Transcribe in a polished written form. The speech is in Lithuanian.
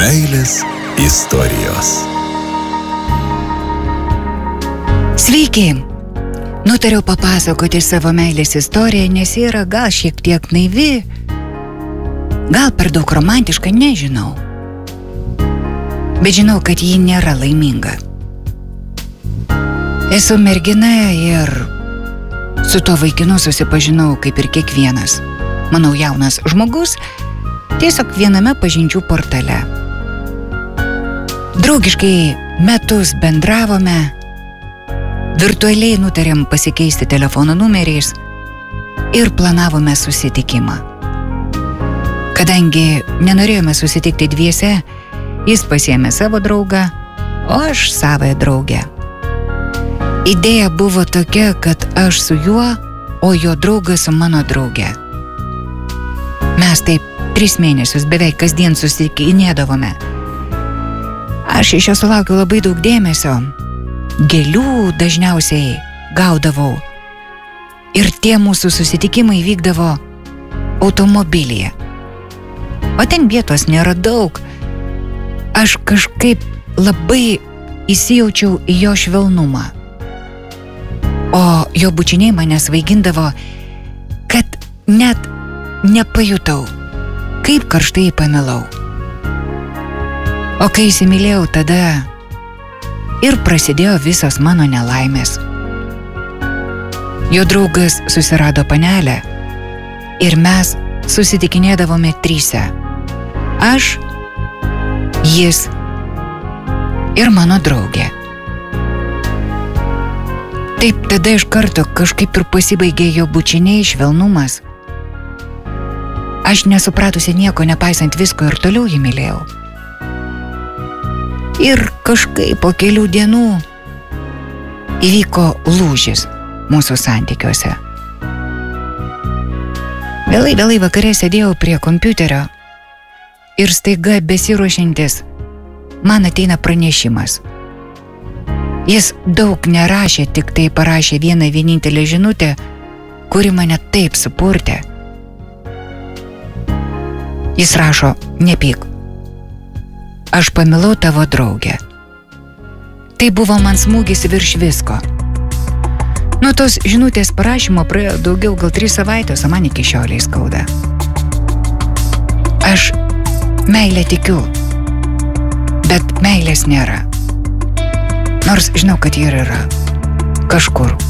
Meilės istorijos. Sveiki! Nutariau papasakoti savo meilės istoriją, nes yra gal šiek tiek naivi, gal per daug romantiška, nežinau. Bet žinau, kad ji nėra laiminga. Esu mergina ir su tuo vaikinu susipažinau kaip ir kiekvienas. Manau, jaunas žmogus, tiesiog viename pažinčių portale. Draugiškai metus bendravome, virtualiai nutarėm pasikeisti telefono numeriais ir planavome susitikimą. Kadangi nenorėjome susitikti dviese, jis pasiėmė savo draugą, o aš savąją draugę. Idėja buvo tokia, kad aš su juo, o jo draugas su mano drauge. Mes taip 3 mėnesius beveik kasdien susitikinėdavome. Aš iš jo sulaukiau labai daug dėmesio. Gėlių dažniausiai gaudavau. Ir tie mūsų susitikimai vykdavo automobilyje. O ten vietos nėra daug. Aš kažkaip labai įsijaučiau į jo švelnumą. O jo bučiniai mane svaigindavo, kad net nepajutau, kaip karštai pamilau. O kai įsimylėjau, tada ir prasidėjo visos mano nelaimės. Jo draugas susirado panelę ir mes susitikinėdavome 3. Aš, jis ir mano draugė. Taip tada iš karto kažkaip ir pasibaigė jo bučiniai, švelnumas. Aš nesupratusi nieko, nepaisant visko, ir toliau jį mylėjau. Ir kažkaip po kelių dienų įvyko lūžis mūsų santykiuose. Vėlai vakare sėdėjau prie kompiuterio ir staiga besiruošiantis man ateina pranešimas. Jis daug nerašė, tik tai parašė vieną vienintelę žinutę, kuri mane taip supurtė. Jis rašo: nepyk. Aš pamilau tavo draugę. Tai buvo man smūgis virš visko. Nuo tos žinutės parašymo praėjo daugiau gal 3 savaitės, o man iki šiolei skauda. Aš meilę tikiu, bet meilės nėra. Nors žinau, kad ji yra kažkur.